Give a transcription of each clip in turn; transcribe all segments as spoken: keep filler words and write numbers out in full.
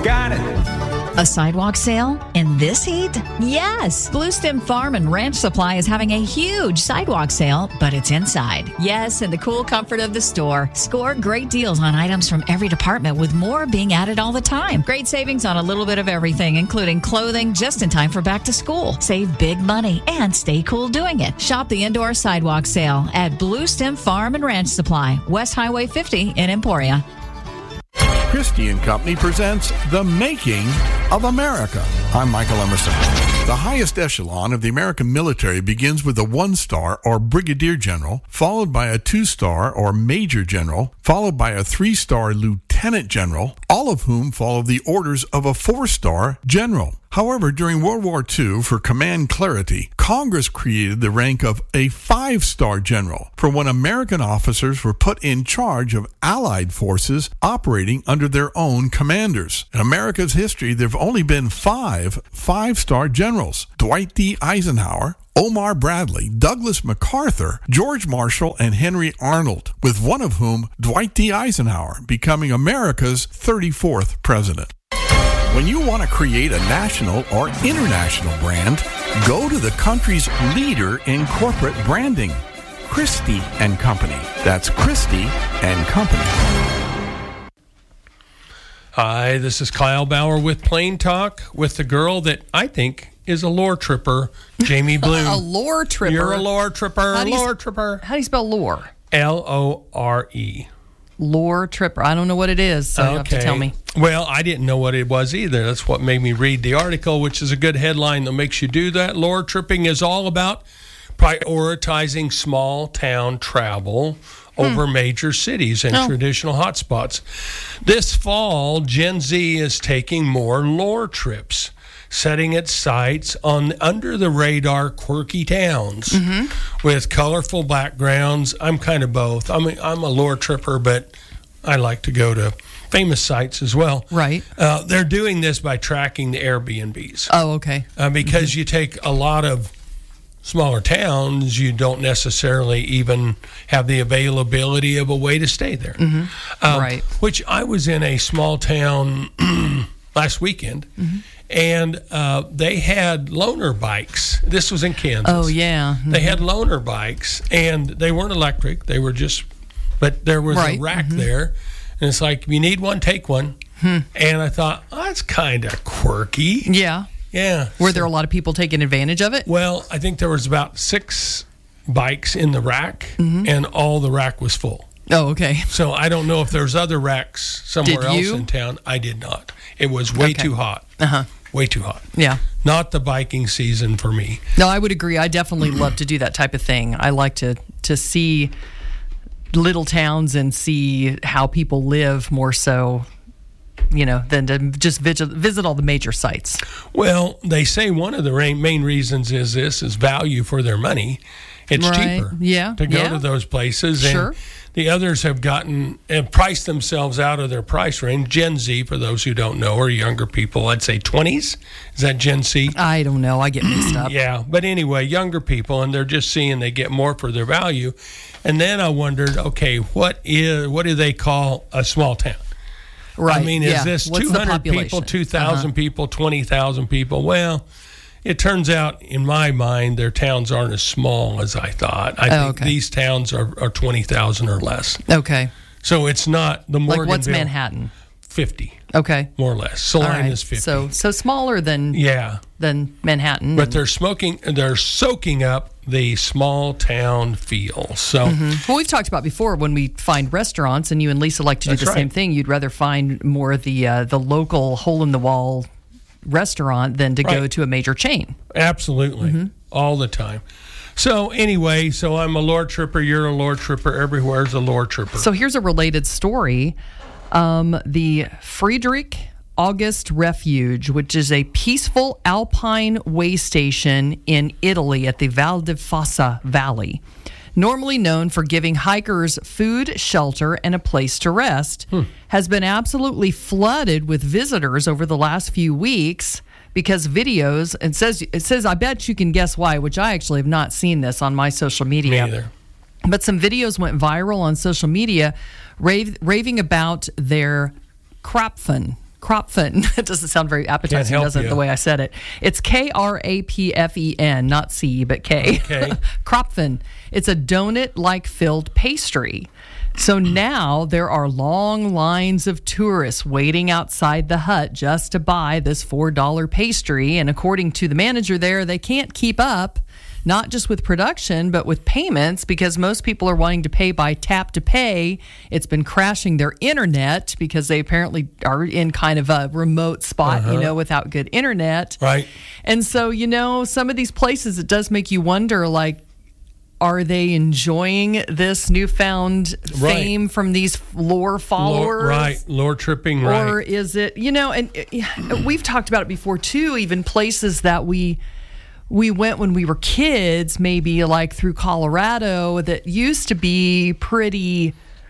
Got it. A sidewalk sale in this heat? Yes! Blue Stem Farm and Ranch Supply is having a huge sidewalk sale, but it's inside. Yes, in the cool comfort of the store. Score great deals on items from every department with more being added all the time. Great savings on a little bit of everything, including clothing just in time for back to school. Save big money and stay cool doing it. Shop the indoor sidewalk sale at Blue Stem Farm and Ranch Supply, West Highway fifty in Emporia. Christie and Company presents The Making of America. I'm Michael Emerson. The highest echelon of the American military begins with a one-star or brigadier general, followed by a two-star or major general, followed by a three-star lieutenant general, all of whom follow the orders of a four-star general. However, during World War Two, for command clarity, Congress created the rank of a five-star general for when American officers were put in charge of Allied forces operating under their own commanders. In America's history, there have only been five five-star generals: Dwight D. Eisenhower, Omar Bradley, Douglas MacArthur, George Marshall, and Henry Arnold, with one of whom, Dwight D. Eisenhower, becoming America's thirty-fourth president. When you want to create a national or international brand, go to the country's leader in corporate branding, Christie and Company. That's Christie and Company. Hi, this is Kyle Bauer with Plain Talk with the girl that I think is a lore tripper, Jamie Bloom. A lore tripper? You're a lore tripper, How do you lore s- tripper. How do you spell lore? L O R E. Lore tripper. I don't know what it is, so you have to tell me. Well, I didn't know what it was either. That's what made me read the article, which is a good headline that makes you do that. Lore tripping is all about prioritizing small town travel over hmm. major cities and oh. traditional hotspots. This fall, Gen Z is taking more lore trips, setting its sights on under-the-radar quirky towns mm-hmm. with colorful backgrounds. I'm kind of both. I'm a, I'm a lore tripper, but I like to go to famous sites as well. Right. Uh, they're doing this by tracking the Airbnbs. Oh, okay. Uh, because mm-hmm. you take a lot of smaller towns, you don't necessarily even have the availability of a way to stay there. Mm-hmm. Um, right. Which I was in a small town last weekend, mm-hmm. and uh, they had loaner bikes. This was in Kansas. Oh, yeah. Mm-hmm. They had loaner bikes, and they weren't electric. They were just, but there was right. a rack mm-hmm. there, and it's like, if you need one, take one. Hmm. And I thought, oh, that's kind of quirky. Yeah. Yeah. Were there a lot of people taking advantage of it? Well, I think there was about six bikes in the rack, mm-hmm. and all the rack was full. Oh, okay. So I don't know if there's other racks somewhere Did else you? in town. I did not. It was way Okay. too hot. Uh-huh. Way too hot. Yeah. Not the biking season for me. No, I would agree. I definitely love to do that type of thing. I like to, to see little towns and see how people live more so, you know, than to just visit, visit all the major sites. Well, they say one of the main reasons is this is value for their money. It's right. cheaper yeah. to go yeah. to those places. Sure. And the others have gotten and priced themselves out of their price range. Gen Z, for those who don't know, are younger people. I'd say twenties. Is that Gen Z? I don't know. I get mixed up. Yeah. But anyway, younger people, and they're just seeing they get more for their value. And then I wondered, okay, what is what do they call a small town? Right. I mean, is yeah. this What's two hundred people, two thousand uh-huh. people, twenty thousand people? Well, it turns out, in my mind, their towns aren't as small as I thought. I oh, think okay. these towns are, are twenty thousand or less. Okay. So it's not the Morganville. Like what's Manhattan? fifty. Okay. More or less. Salina's right. fifty. So so smaller than yeah. than Manhattan. But they're smoking. They're soaking up the small town feel. So mm-hmm. well, we've talked about before when we find restaurants, and you and Lisa like to do That's the right. same thing. You'd rather find more of the uh, the local hole in the wall restaurant than to right. go to a major chain. Absolutely, mm-hmm. all the time. So anyway, so I'm a lore tripper. You're a lore tripper. Everywhere's a lore tripper. So here's a related story. Um, the Friedrich August Refuge, which is a peaceful alpine way station in Italy at the Val di Fassa Valley. Normally known for giving hikers food, shelter, and a place to rest, hmm. has been absolutely flooded with visitors over the last few weeks because videos, it says, it says, I bet you can guess why, which I actually have not seen this on my social media. Me either. But some videos went viral on social media rave, raving about their Krapfen. Kropfen. It doesn't sound very appetizing, help does it, you. the way I said it? It's K R A P F E N, not C, but K. Okay. Kropfen. It's a donut-like filled pastry. So now there are long lines of tourists waiting outside the hut just to buy this four dollar pastry. And according to the manager there, they can't keep up, not just with production, but with payments, because most people are wanting to pay by tap to pay. It's been crashing their internet because they apparently are in kind of a remote spot, uh-huh. you know, without good internet. Right. And so, you know, some of these places, it does make you wonder, like, are they enjoying this newfound Right. fame from these lore followers? Lore, right, lore tripping, right. Or is it, you know, and uh, we've talked about it before too, even places that we we went when we were kids, maybe like through Colorado, that used to be pretty,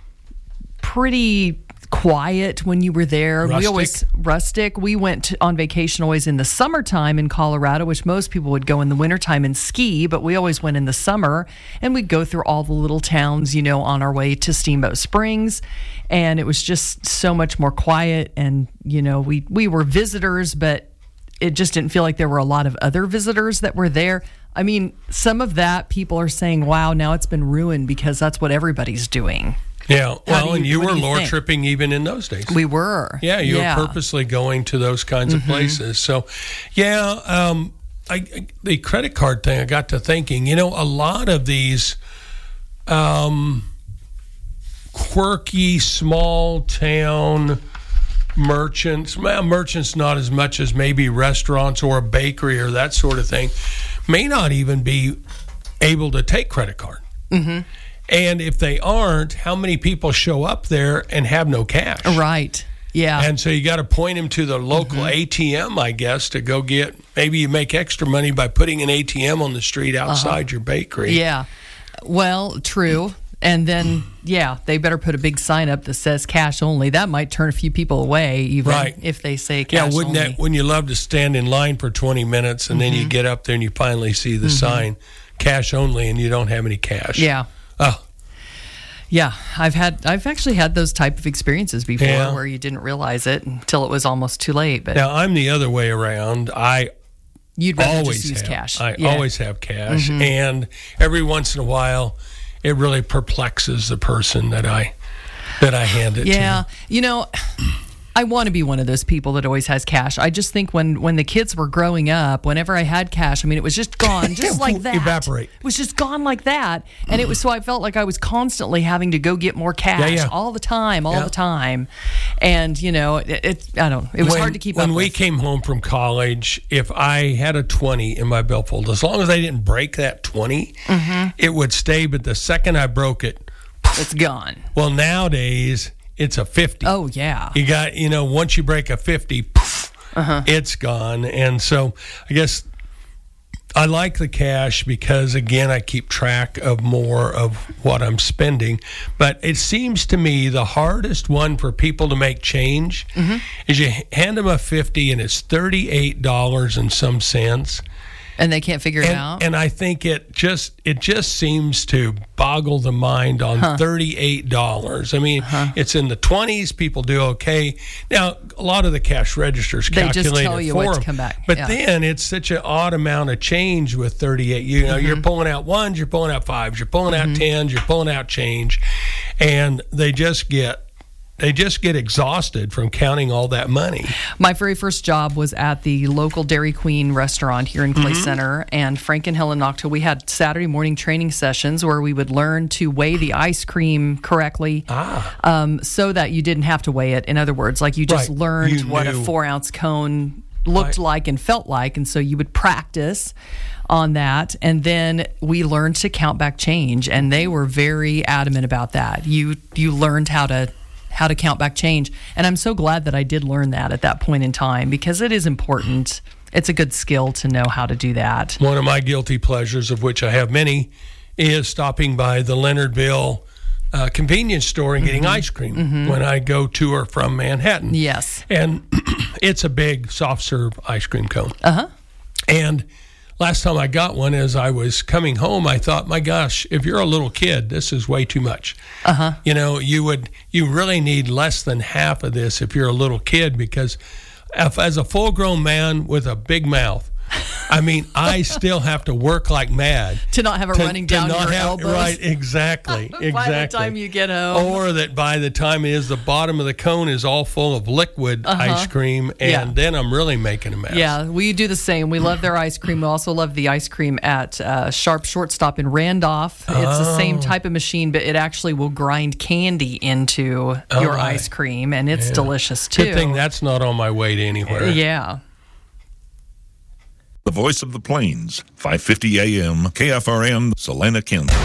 pretty quiet when you were there. Rustic. We always rustic. We went to, on vacation always in the summertime in Colorado, which most people would go in the wintertime and ski, but we always went in the summer, and we'd go through all the little towns, you know, on our way to Steamboat Springs. And it was just so much more quiet. And, you know, we, we were visitors, but it just didn't feel like there were a lot of other visitors that were there. I mean, some of that people are saying, wow, now it's been ruined because that's what everybody's doing. Yeah, well, you- and you what were do you lore think? tripping even in those days. We were. Yeah, you yeah. were purposely going to those kinds of places. So, yeah, um, I, I- the credit card thing, I got to thinking, you know, a lot of these um, quirky, small town merchants, well, merchants not as much as maybe restaurants or a bakery or that sort of thing, may not even be able to take credit card. Mm-hmm. And if they aren't, how many people show up there and have no cash? Right. Yeah. And so you got to point them to the local Mm-hmm. A T M, I guess, to go get. Maybe you make extra money by putting an A T M on the street outside your bakery. Yeah. Well, true. And then, yeah, they better put a big sign up that says cash only. That might turn a few people away, even Right. if they say Yeah, cash wouldn't only. that? Wouldn't you love to stand in line for twenty minutes and then Mm-hmm. you get up there and you finally see the sign, cash only, and you don't have any cash? Yeah. Oh, Yeah, I've had I've actually had those type of experiences before Yeah. where you didn't realize it until it was almost too late. But now I'm the other way around. I you'd rather always just use have, cash. I Yeah. always have cash, and every once in a while, it really perplexes the person that I that I hand it Yeah, to. you know, I want to be one of those people that always has cash. I just think when when the kids were growing up, whenever I had cash, I mean, it was just gone, just like that. Evaporate. It was just gone like that, and it was so I felt like I was constantly having to go get more cash Yeah, yeah. all the time, all Yeah. the time, and you know, it, it I don't. It was when, hard to keep when up we with. came home from college, if I had a twenty in my billfold, as long as I didn't break that twenty, Mm-hmm. it would stay. But the second I broke it, It's gone. well, nowadays it's a fifty. Oh yeah. You got, you know, once you break a fifty, poof, Uh-huh. it's gone. And so I guess I like the cash because, again, I keep track of more of what I'm spending. But it seems to me the hardest one for people to make change Mm-hmm. is you hand them a fifty and it's thirty-eight dollars and some cents. And they can't figure it And, out. and I think it just it just seems to boggle the mind on thirty-eight dollars. I mean, it's in the twenties. People do okay. Now, a lot of the cash registers They just calculate tell it you for what to them. come back. But Yeah. then it's such an odd amount of change with thirty-eight. You know, Mm-hmm. you're pulling out ones, you're pulling out fives, you're pulling out tens, you're pulling out change, and they just get they just get exhausted from counting all that money. My very first job was at the local Dairy Queen restaurant here in Clay Mm-hmm. Center, and Frank and Helen Nocto, we had Saturday morning training sessions where we would learn to weigh the ice cream correctly Ah. um, so that you didn't have to weigh it. In other words, like you just Right. learned You what a knew. four ounce cone looked Right. like and felt like, and so you would practice on that, and then we learned to count back change, and they were very adamant about that. You you learned how to how to count back change, and I'm so glad that I did learn that at that point in time because it is important. It's a good skill to know how to do that. One of my guilty pleasures, of which I have many, is stopping by the Leonardville uh, convenience store and getting ice cream when I go to or from Manhattan. Yes. And it's a big soft serve ice cream cone. Uh huh. And last time I got one, as I was coming home, I thought, my gosh, if you're a little kid, this is way too much. Uh-huh. You know, you would you really need less than half of this if you're a little kid, because if, as a full-grown man with a big mouth, I mean, I still have to work like mad to not have it to, running to down not your have, elbows. Right, exactly, exactly. By the time you get home. Or that by the time it is, the bottom of the cone is all full of liquid Uh-huh. ice cream, and Yeah. then I'm really making a mess. Yeah, we do the same. We love their ice cream. We also love the ice cream at uh, Sharp Shortstop in Randolph. It's the same type of machine, but it actually will grind candy into Oh, your my. ice cream, and it's delicious too. Good thing that's not on my way to anywhere. Yeah. The Voice of the Plains, five fifty A M, K F R N, Salina, Kansas.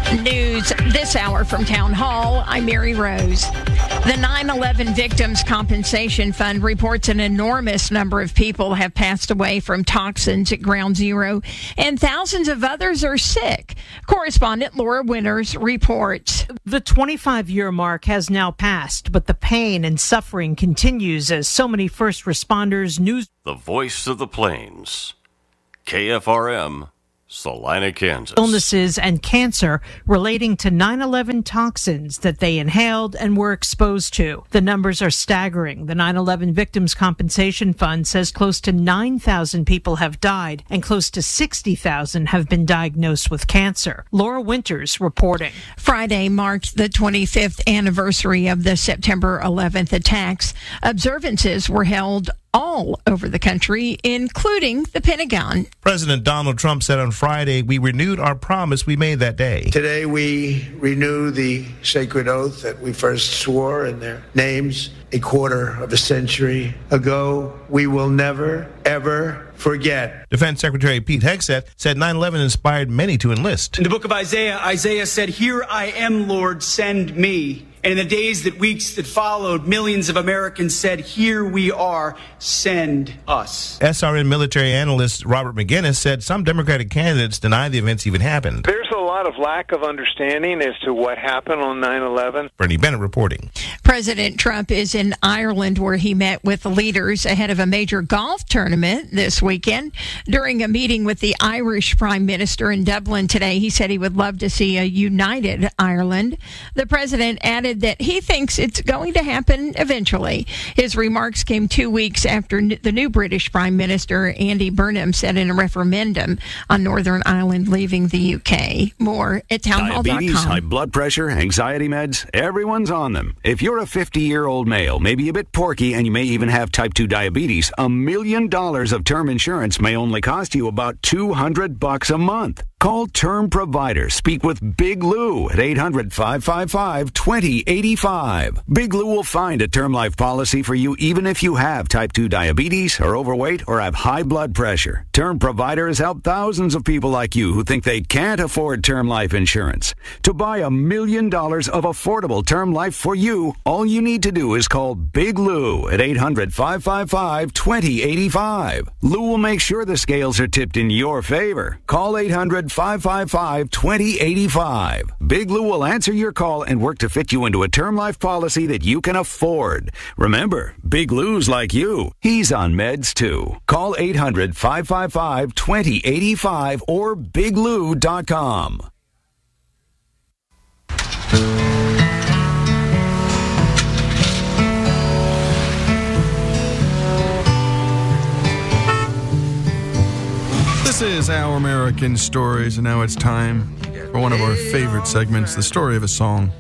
News this hour from Town Hall. I'm Mary Rose. The nine eleven Victims Compensation Fund reports an enormous number of people have passed away from toxins at Ground Zero, and thousands of others are sick. Correspondent Laura Winters reports. The twenty-five-year mark has now passed, but the pain and suffering continues as so many first responders, news. The Voice of the Plains, K F R M, Salina, Kansas. Illnesses and cancer relating to nine eleven toxins that they inhaled and were exposed to. The numbers are staggering. The nine eleven Victims Compensation Fund says close to nine thousand people have died and close to sixty thousand have been diagnosed with cancer. Laura Winters reporting. Friday marked the twenty-fifth anniversary of the September eleventh attacks. Observances were held all over the country, including the Pentagon. President Donald Trump said on Friday, we renewed our promise we made that day. Today we renew the sacred oath that we first swore in their names a quarter of a century ago. We will never, ever forget. Defense Secretary Pete Hegseth said nine eleven inspired many to enlist. In the book of Isaiah, Isaiah said, "Here I am, Lord, send me." And in the days that weeks that followed, millions of Americans said, "Here we are, send us." S R N military analyst Robert McGinnis said some Democratic candidates deny the events even happened. There's a lot of lack of understanding as to what happened on nine eleven. Bernie Bennett reporting. President Trump is in Ireland, where he met with leaders ahead of a major golf tournament this weekend. During a meeting with the Irish Prime Minister in Dublin today, he said he would love to see a united Ireland. The president added that he thinks it's going to happen eventually. His remarks came two weeks after the new British Prime Minister, Andy Burnham, said in a referendum on Northern Ireland leaving the U K. More at townhall dot com. Diabetes, high blood pressure, anxiety meds, everyone's on them. If you're a fifty-year-old male, maybe a bit porky, and you may even have type two diabetes, a million dollars of term insurance may only cost you about two hundred bucks a month. Call Term Provider. Speak with Big Lou at eight hundred, five five five, two zero eight five. Big Lou will find a term life policy for you even if you have type two diabetes, are overweight, or have high blood pressure. Term Provider has helped thousands of people like you who think they can't afford term life insurance. To buy a million dollars of affordable term life for you, all you need to do is call Big Lou at eight hundred, five five five, two zero eight five. Lou will make sure the scales are tipped in your favor. Call eight hundred, five five five, two zero eight five. Big Lou will answer your call and work to fit you into a term life policy that you can afford. Remember, Big Lou's like you. He's on meds too. Call eight hundred, five five five, two zero eight five or big lou dot com. This is Our American Stories, and now it's time for one of our favorite segments, the story of a song.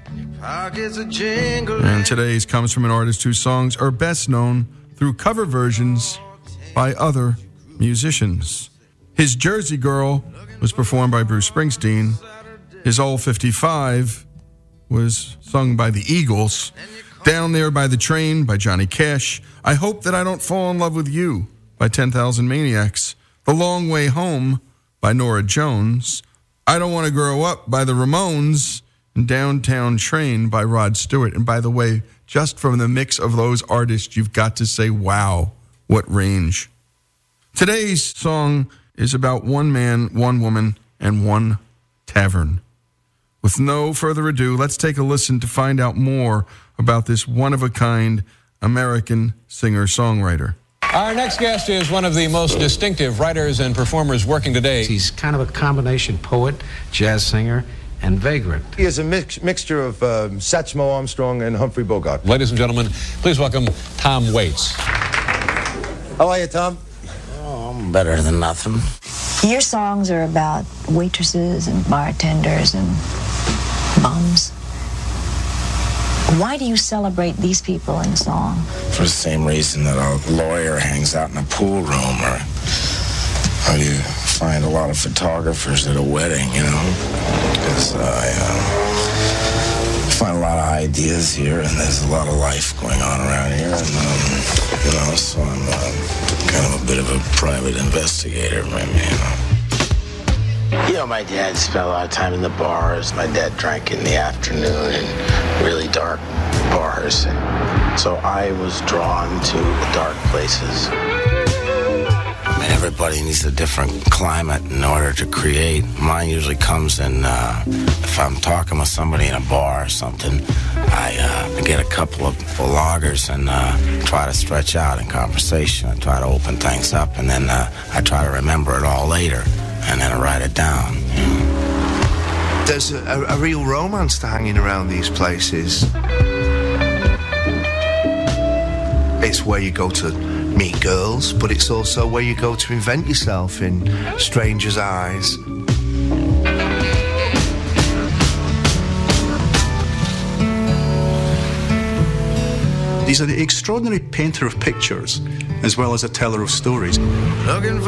And today's comes from an artist whose songs are best known through cover versions by other musicians. His Jersey Girl was performed by Bruce Springsteen. His Old fifty-five was sung by the Eagles. Down There by the Train by Johnny Cash. I Hope That I Don't Fall in Love with You by ten thousand Maniacs. The Long Way Home by Norah Jones. I Don't Want to Grow Up by the Ramones. And Downtown Train by Rod Stewart. And by the way, just from the mix of those artists, you've got to say, wow, what range. Today's song is about one man, one woman, and one tavern. With no further ado, let's take a listen to find out more about this one-of-a-kind American singer-songwriter. Our next guest is one of the most distinctive writers and performers working today. He's kind of a combination poet, jazz singer, and vagrant. He is a mix- mixture of uh, Satchmo Armstrong and Humphrey Bogart. Ladies and gentlemen, please welcome Tom Waits. How are you, Tom? Oh, I'm better than nothing. Your songs are about waitresses and bartenders and bums. Why do you celebrate these people in song? For the same reason that a lawyer hangs out in a pool room, or how do you find a lot of photographers at a wedding, you know? Because uh, I uh, find a lot of ideas here, and there's a lot of life going on around here, and, um, you know, so I'm uh, kind of a bit of a private investigator, maybe, you know. You know, my dad spent a lot of time in the bars. My dad drank in the afternoon in really dark bars. And so I was drawn to the dark places. I mean, everybody needs a different climate in order to create. Mine usually comes in, uh, if I'm talking with somebody in a bar or something, I uh, get a couple of lagers and uh, try to stretch out in conversation and try to open things up. And then uh, I try to remember it all later. And then I write it down. You know. There's a, a, a real romance to hanging around these places. It's where you go to meet girls, but it's also where you go to invent yourself in strangers' eyes. He's an extraordinary painter of pictures, as well as a teller of stories. Looking for